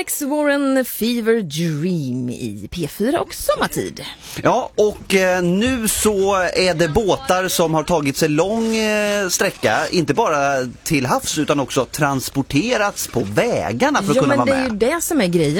Alex Warren, Fever Dream i P4 och sommartid. Ja, och nu så är det båtar som har tagit sig lång sträcka, inte bara till havs utan också transporterats på vägarna för att kunna vara med. Ja, men det är ju det som är grejen.